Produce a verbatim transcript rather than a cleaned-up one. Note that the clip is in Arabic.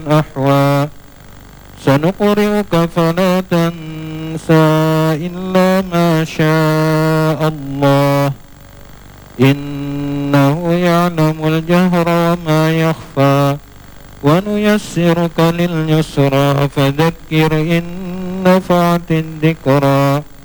أحوى سنقرئك فلا تنسى إلا ما شاء الله إنه يعلم الجهر وما يخفى ونيسرك لليسرى فذكر إن نفعت الذكرى